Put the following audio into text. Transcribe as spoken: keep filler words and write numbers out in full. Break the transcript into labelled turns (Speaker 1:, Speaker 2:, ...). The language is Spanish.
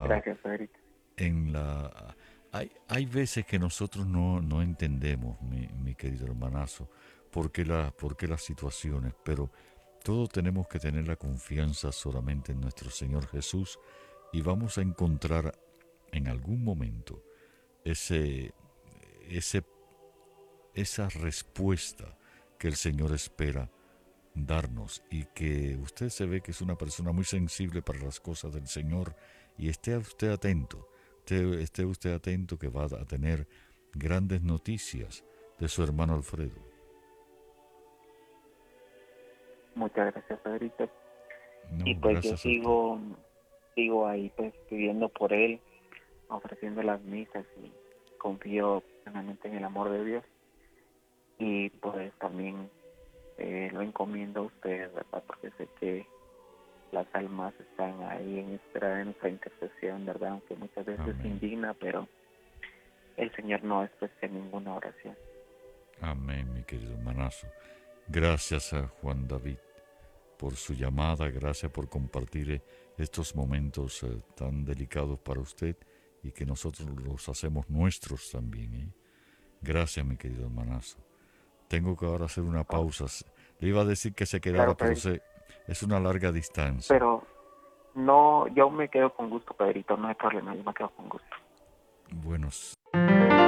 Speaker 1: la,
Speaker 2: Gracias, Pedrito.
Speaker 1: en la, hay, hay veces que nosotros no, no entendemos, mi, mi querido hermanazo, por qué, la, por qué las situaciones, pero todos tenemos que tener la confianza solamente en nuestro Señor Jesús y vamos a encontrar en algún momento ese, ese, esa respuesta que el Señor espera darnos y que usted se ve que es una persona muy sensible para las cosas del Señor y esté usted atento, esté, esté usted atento que va a tener grandes noticias de su hermano Alfredo.
Speaker 2: Muchas gracias, Pedrito. Y
Speaker 1: No,
Speaker 2: pues yo
Speaker 1: gracias a usted.
Speaker 2: sigo, sigo ahí pues pidiendo por él, ofreciendo las misas y confío plenamente en el amor de Dios. Y pues también eh, lo encomiendo a ustedes, ¿verdad? Porque sé que las almas están ahí en espera de nuestra intercesión, ¿verdad? Aunque muchas veces
Speaker 1: Amén.
Speaker 2: indigna, pero el Señor no desprecia ninguna oración.
Speaker 1: Amén, mi querido hermanazo. Gracias a Juan David por su llamada, gracias por compartir eh, estos momentos eh, tan delicados para usted y que nosotros los hacemos nuestros también. ¿eh? Gracias, mi querido hermanazo. Tengo que ahora hacer una
Speaker 2: Oh,
Speaker 1: pausa. Le iba a decir que se quedara,
Speaker 2: claro,
Speaker 1: pero
Speaker 2: Pedrito.
Speaker 1: sé, es una larga distancia.
Speaker 2: Pero no, yo me quedo con gusto, Pedrito, no hay problema, yo me quedo con gusto.
Speaker 1: Bueno,